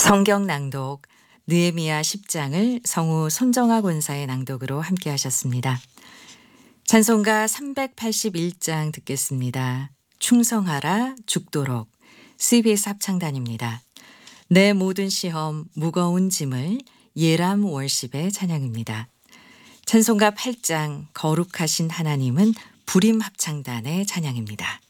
성경 낭독 느헤미야 10장을 성우 손정아 권사의 낭독으로 함께 하셨습니다. 찬송가 381장 듣겠습니다. 충성하라 죽도록 CBS 합창단입니다. 내 모든 시험 무거운 짐을 예람 월십의 찬양입니다. 찬송가 8장 거룩하신 하나님은 부림 합창단의 찬양입니다.